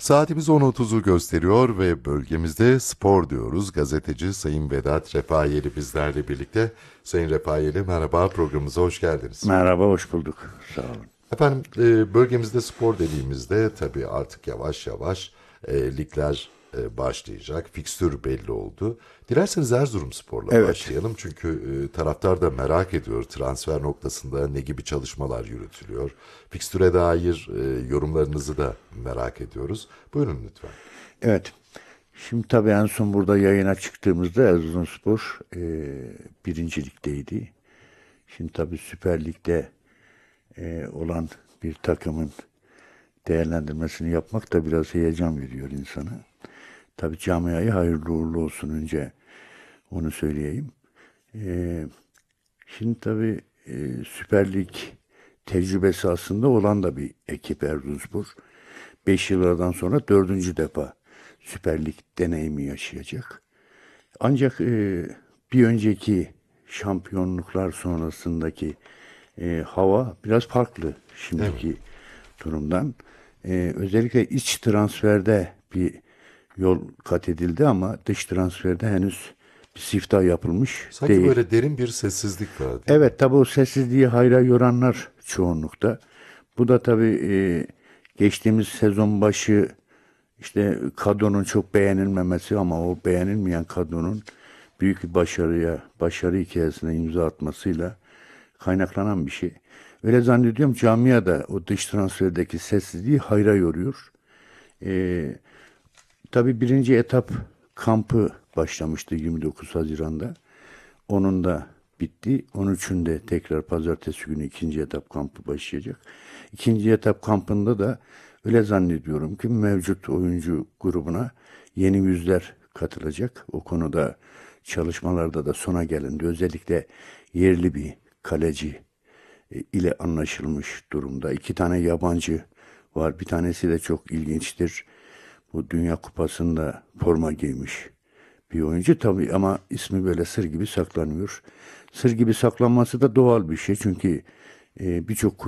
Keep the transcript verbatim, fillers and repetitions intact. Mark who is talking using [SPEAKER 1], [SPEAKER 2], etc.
[SPEAKER 1] Saatimiz on otuzu gösteriyor ve bölgemizde spor diyoruz. Gazeteci Sayın Vedat Refahiyeli bizlerle birlikte. Sayın Refahiyeli, merhaba, programımıza hoş geldiniz.
[SPEAKER 2] Merhaba, hoş bulduk. Sağ olun.
[SPEAKER 1] Efendim, e, bölgemizde spor dediğimizde tabii artık yavaş yavaş e, ligler e, başlayacak. Fikstür belli oldu. Dilerseniz Erzurumspor'la
[SPEAKER 2] Evet,
[SPEAKER 1] başlayalım. Çünkü e, taraftar da merak ediyor transfer noktasında ne gibi çalışmalar yürütülüyor. Fikstüre dair e, yorumlarınızı da merak ediyoruz. Buyurun lütfen.
[SPEAKER 2] evet. Şimdi tabii en son burada yayına çıktığımızda Erzurumspor e, birinci ligdeydi. Şimdi tabii Süper Lig'de e, olan bir takımın değerlendirmesini yapmak da biraz heyecan veriyor insana. Tabii camiayı hayırlı uğurlu olsun önce onu söyleyeyim. E, Şimdi tabii e, Süper Lig tecrübesi aslında olan da bir ekip Erzurumspor. Beş yıllardan sonra dördüncü defa Süper Lig deneyimi yaşayacak. Ancak e, bir önceki şampiyonluklar sonrasındaki e, hava biraz farklı
[SPEAKER 1] Değil mi?
[SPEAKER 2] şimdiki durumdan. E, özellikle iç transferde bir yol kat edildi ama dış transferde henüz bir siftah yapılmış
[SPEAKER 1] Sanki
[SPEAKER 2] değil.
[SPEAKER 1] böyle derin bir sessizlik var, değil mi?
[SPEAKER 2] Evet, tabii o sessizliği hayra yoranlar çoğunlukta. Bu da tabii e, geçtiğimiz sezon başı işte kadronun çok beğenilmemesi ama o beğenilmeyen kadronun büyük bir başarıya, başarı hikayesine imza atmasıyla kaynaklanan bir şey. Öyle zannediyorum camiada o dış transferdeki sessizliği hayra yoruyor. E, tabii birinci etap kampı başlamıştı yirmi dokuz Haziran'da. Onun da bitti. on üçünde tekrar pazartesi günü ikinci etap kampı başlayacak. İkinci etap kampında da öyle zannediyorum ki mevcut oyuncu grubuna yeni yüzler katılacak. O konuda çalışmalarda da sona gelindi. Özellikle yerli bir kaleci e, ile anlaşılmış durumda. İki tane yabancı var. Bir tanesi de çok ilginçtir. Bu Dünya Kupası'nda forma giymiş bir oyuncu tabii ama ismi böyle sır gibi saklanıyor. Sır gibi saklanması da doğal bir şey çünkü e, birçok